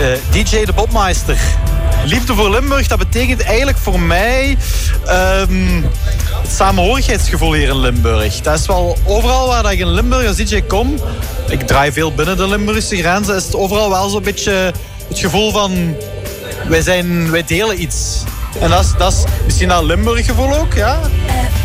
DJ de Bobmeister. Liefde voor Limburg, dat betekent eigenlijk voor mij het samenhorigheidsgevoel hier in Limburg. Dat is wel overal waar ik in Limburg als DJ kom. Ik draai veel binnen de Limburgse grenzen. Is het overal wel zo'n beetje het gevoel van wij delen iets. En dat is misschien dat Limburg gevoel ook, ja.